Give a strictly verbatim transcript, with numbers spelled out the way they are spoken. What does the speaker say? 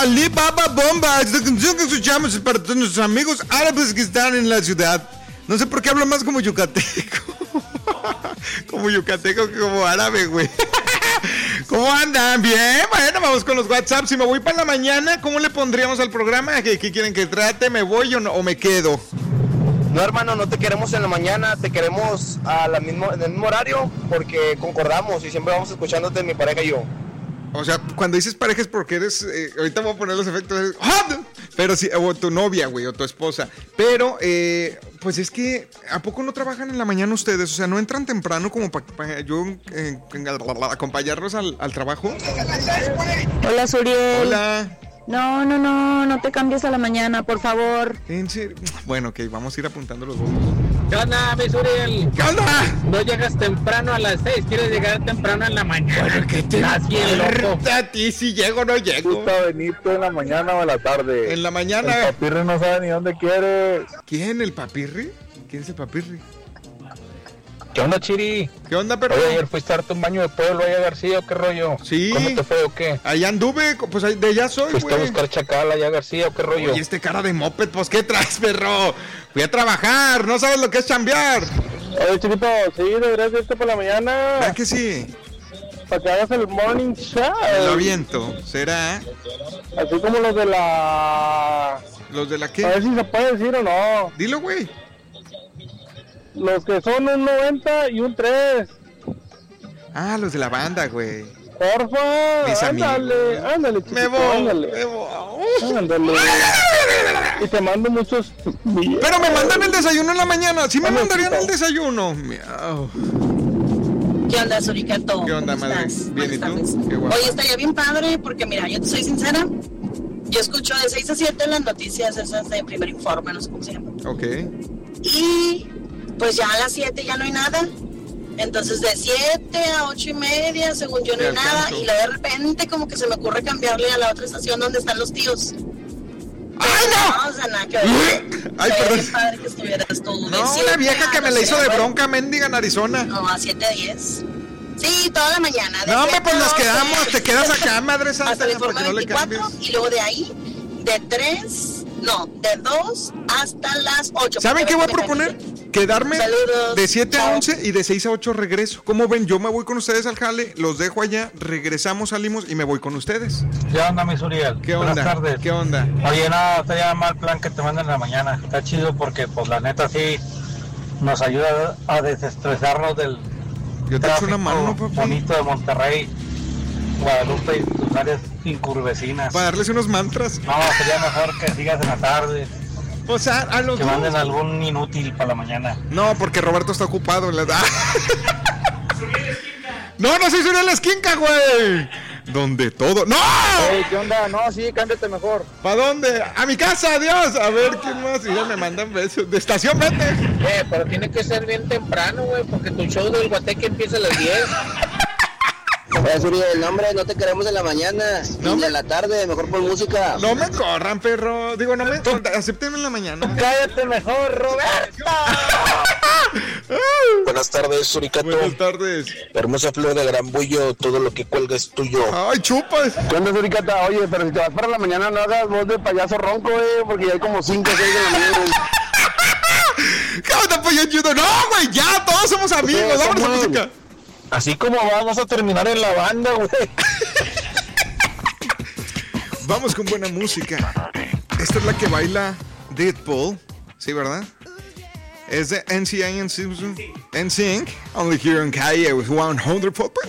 Alibaba Bomba. Esta canción que escuchamos es para todos nuestros amigos árabes que están en la ciudad. No sé por qué hablo más como yucateco. Como yucateco que como árabe, güey. ¿Cómo andan? Bien, bueno, vamos con los WhatsApp. Si me voy para la mañana, ¿cómo le pondríamos al programa? ¿Qué, qué quieren que trate? ¿Me voy o, no, o me quedo? No, hermano, no te queremos en la mañana, te queremos a la mismo, en el mismo horario porque concordamos y siempre vamos escuchándote, mi pareja y yo. O sea, cuando dices pareja es porque eres... Eh, ahorita voy a poner los efectos... ¡Ah! Pero sí, o tu novia, güey, o tu esposa. Pero, eh, pues es que, ¿a poco no trabajan en la mañana ustedes? O sea, ¿no entran temprano como para pa yo eh, acompañarlos al, al trabajo? Hola, Suriel. Hola. No, no, no, no te cambies a la mañana, por favor. ¿En serio? Bueno, ok, vamos a ir apuntando los votos. ¿Qué onda, mi Suriel? ¿Qué onda? No llegas temprano a las seis, quieres llegar temprano en la mañana. Bueno, ¿qué te estás bien loco? A ti si llego o no llego. Gusta venirte en la mañana o en la tarde. En la mañana. El papirri no sabe ni dónde quiere. ¿Quién? ¿El papirri? ¿Quién es el papirri? ¿Qué onda, Chiri? ¿Qué onda, perro? Oye, ayer fuiste a darte un baño de pueblo allá a García, ¿o qué rollo? Sí. ¿Cómo te fue o qué? Allá anduve, pues de allá soy, güey. ¿Fuiste a buscar chacal allá a García o qué rollo? Oye, este cara de moped, pues, ¿qué traes, perro? Fui a trabajar, no sabes lo que es chambear. Oye, chiquito, sí, deberías irte por la mañana. ¿Verdad que sí? Para que hagas el morning show. Lo aviento, ¿será? Así como los de la... ¿Los de la qué? A ver si se puede decir o no. Dilo, güey. Los que son un noventa y un tres. Ah, los de la banda, güey. Porfa, Mis ándale, amigos. ándale, chiquito, Me voy, ándale. me voy. Ándale. Y te mando muchos... Pero me mandan el desayuno en la mañana. ¿Sí me Ándale, mandarían chiquito. el desayuno? Miau. ¿Qué onda, Suricato? ¿Qué onda, ¿Cómo madre? estás? Bien, ¿y Buenas tú? tardes. Qué guapa. Oye, estaría bien padre porque, mira, yo te soy sincera. Yo escucho de seis a siete las noticias esas de Primer Informe, no sé cómo se llama. Ok. Y pues ya a las siete ya no hay nada. Entonces de siete a ocho y media, según yo, no Te hay nada. alcanzo. Y luego de repente como que se me ocurre cambiarle a la otra estación donde están los tíos. ¡Ay, no! O sea, nada que ver. Ay, Estaría perdón. bien padre que estuvieras tú. de No, siete una vieja a que me la doce, hizo de bueno, bronca, mendiga en Arizona. No, a siete a diez. Sí, toda la mañana. de No, hombre, siete pues a nos doce. quedamos, te quedas acá, madre santa, Hasta el para informe que no le veinticuatro, cambies. y luego de ahí, de tres, no, de dos hasta las ocho. ¿Saben qué voy a Porque proponer? Quedarme Saludos. de siete a Chao. once y de seis a ocho regreso. ¿Cómo ven? Yo me voy con ustedes al jale, los dejo allá, regresamos, salimos y me voy con ustedes. ¿Qué onda, mi Suriel? ¿Qué onda? Buenas tardes. ¿Qué onda? Oye, no, estaría mal plan que te manden en la mañana. Está chido porque, pues, la neta sí nos ayuda a desestresarnos del Yo te echo tráfico una mano, papi. bonito de Monterrey, Guadalupe y tus áreas incurvecinas. Para darles unos mantras. No, sería mejor que sigas en la tarde, O sea, a los que dos. manden algún inútil para la mañana. No, porque Roberto está ocupado en la... No, no soy Suriel Esquinca, güey. Donde todo... ¡No! Hey, ¿qué onda? No, sí, cámbiate mejor. ¿Para dónde? ¡A mi casa! ¡Adiós! A ver, ¿quién más? Y ya me mandan besos. De estación, vete. Eh, pero tiene que ser bien temprano, güey, porque tu show del Guateque empieza a las diez. Oye, Suriel, no, hombre, no te queremos en la mañana, No, ni me- en la tarde, mejor por música. No me corran, perro. Digo, no me... Acéptenme en la mañana. Cállate mejor, Roberto. Buenas tardes, Suricato. Buenas tardes. Hermosa flor de gran bullo, todo lo que cuelga es tuyo. ¡Ay, chupas! ¿Qué onda, Suricata? Oye, pero si te vas para la mañana no hagas voz de payaso ronco, eh, porque ya hay como cinco o seis de la mañana. ¿Qué onda, pollo judo? No, güey, ya, todos somos amigos. Sí, Vámonos a Samuel. música. Así como vamos a terminar en la banda, güey. Vamos con buena música. Esta es la que baila Deadpool. Sí, ¿verdad? Es de N C I N Sync. Only here in Calle with one hundred four point